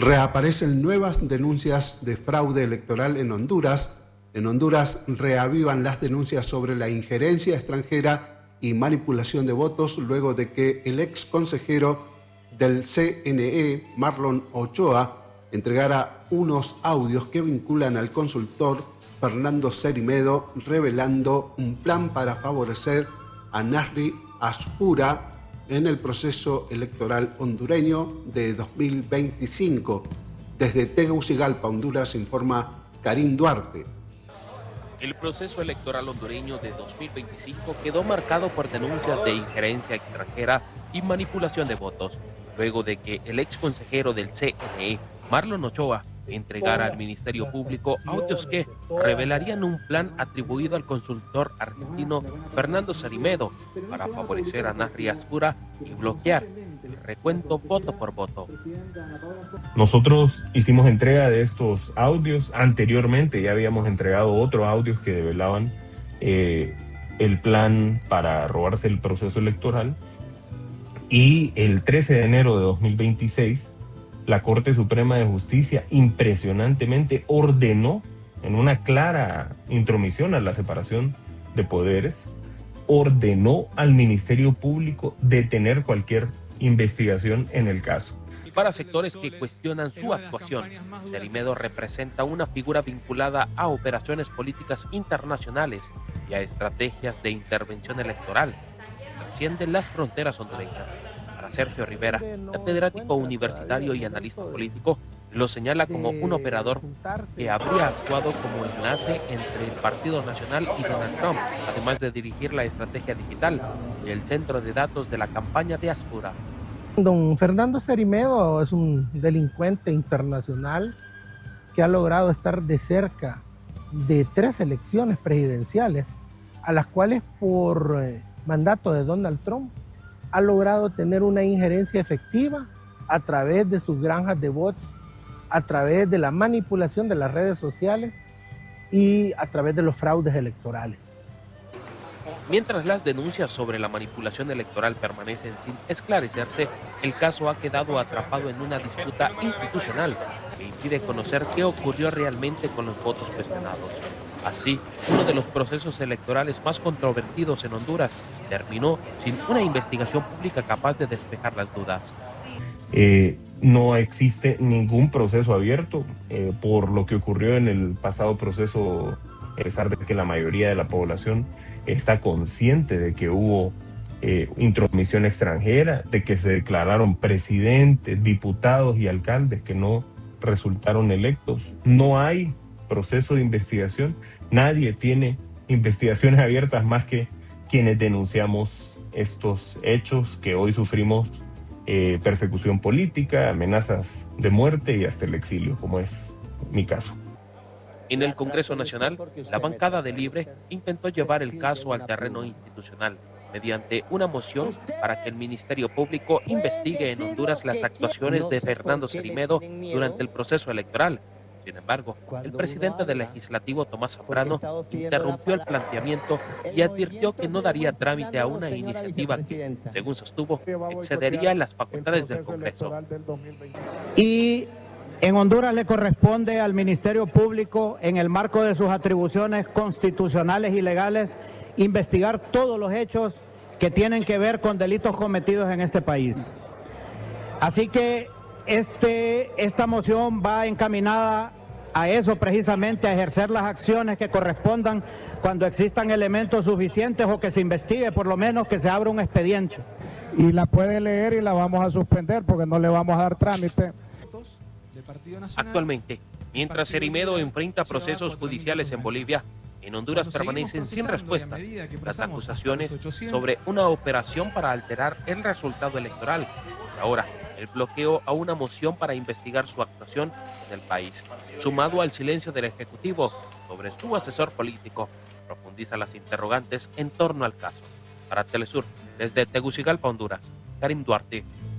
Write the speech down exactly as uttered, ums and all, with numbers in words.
Reaparecen nuevas denuncias de fraude electoral en Honduras. En Honduras reavivan las denuncias sobre la injerencia extranjera y manipulación de votos luego de que el ex consejero del C N E, Marlon Ochoa, entregara unos audios que vinculan al consultor Fernando Cerimedo, revelando un plan para favorecer a Nasri Aspura en el proceso electoral hondureño de dos mil veinticinco. Desde Tegucigalpa, Honduras, informa Karim Duarte. El proceso electoral hondureño de dos mil veinticinco quedó marcado por denuncias de injerencia extranjera y manipulación de votos, luego de que el ex consejero del C N E, Marlon Ochoa, entregara al Ministerio Público audios que revelarían un plan atribuido al consultor argentino Fernando Cerimedo para favorecer a Nasri Aspura y bloquear el recuento voto por voto. Nosotros hicimos entrega de estos audios. Anteriormente ya habíamos entregado otros audios que develaban eh, el plan para robarse el proceso electoral. Y el trece de enero de dos mil veintiséis, la Corte Suprema de Justicia impresionantemente ordenó, en una clara intromisión a la separación de poderes, ordenó al Ministerio Público detener cualquier investigación en el caso. Y para sectores que cuestionan su actuación, Cerimedo representa una figura vinculada a operaciones políticas internacionales y a estrategias de intervención electoral. Trasciende las fronteras hondureñas. Para Sergio Rivera, catedrático universitario y analista político, lo señala como un operador que habría actuado como enlace entre el Partido Nacional y Donald Trump, además de dirigir la estrategia digital y el centro de datos de la campaña de Aspura. Don Fernando Cerimedo es un delincuente internacional que ha logrado estar de cerca de tres elecciones presidenciales, a las cuales por eh, mandato de Donald Trump ha logrado tener una injerencia efectiva a través de sus granjas de bots, a través de la manipulación de las redes sociales y a través de los fraudes electorales. Mientras las denuncias sobre la manipulación electoral permanecen sin esclarecerse, el caso ha quedado atrapado en una disputa institucional que impide conocer qué ocurrió realmente con los votos cuestionados. Así, uno de los procesos electorales más controvertidos en Honduras terminó sin una investigación pública capaz de despejar las dudas. Eh, no existe ningún proceso abierto eh, por lo que ocurrió en el pasado proceso, a pesar de que la mayoría de la población está consciente de que hubo eh, intromisión extranjera, de que se declararon presidentes, diputados y alcaldes que no resultaron electos. No hay proceso de investigación, nadie tiene investigaciones abiertas más que quienes denunciamos estos hechos que hoy sufrimos, eh, persecución política, amenazas de muerte y hasta el exilio, como es mi caso. En el Congreso Nacional, la bancada de Libre intentó llevar el caso al terreno institucional mediante una moción para que el Ministerio Público investigue en Honduras las actuaciones de Fernando Cerimedo durante el proceso electoral. Sin embargo, el presidente del Legislativo, Tomás Zambrano, interrumpió el planteamiento y advirtió que no daría trámite a una iniciativa que, según sostuvo, excedería las facultades del Congreso. Y en Honduras le corresponde al Ministerio Público, en el marco de sus atribuciones constitucionales y legales, investigar todos los hechos que tienen que ver con delitos cometidos en este país. Así que este, esta moción va encaminada a eso, precisamente, a ejercer las acciones que correspondan cuando existan elementos suficientes o que se investigue, por lo menos que se abra un expediente. Y la puede leer y la vamos a suspender porque no le vamos a dar trámite. Actualmente, mientras Cerimedo enfrenta procesos judiciales en Bolivia, en Honduras permanecen sin respuestas las acusaciones sobre una operación para alterar el resultado electoral y ahora el bloqueo a una moción para investigar su actuación en el país, sumado al silencio del Ejecutivo sobre su asesor político, profundiza las interrogantes en torno al caso. Para Telesur, desde Tegucigalpa, Honduras, Karim Duarte.